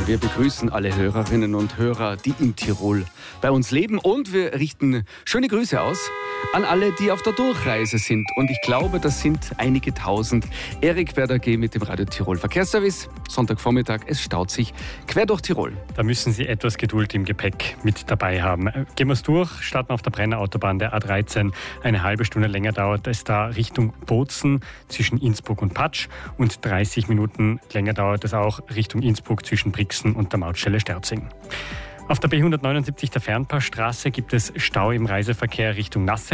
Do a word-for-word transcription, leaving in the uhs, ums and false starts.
Wir begrüßen alle Hörerinnen und Hörer, die in Tirol bei uns leben, und wir richten schöne Grüße aus an alle, die auf der Durchreise sind. Und ich glaube, das sind einige tausend. Erik Berder G. mit dem Radio Tirol Verkehrsservice. Sonntagvormittag, es staut sich quer durch Tirol. Da müssen Sie etwas Geduld im Gepäck mit dabei haben. Gehen wir es durch, starten auf der Brenner Autobahn der A dreizehn. Eine halbe Stunde länger dauert es da Richtung Bozen zwischen Innsbruck und Patsch, und dreißig Minuten länger dauert es auch Richtung Innsbruck zwischen Brixen und der Mautstelle Sterzing. Auf der B hundertneunundsiebzig der Fernpassstraße gibt es Stau im Reiseverkehr Richtung Nasse.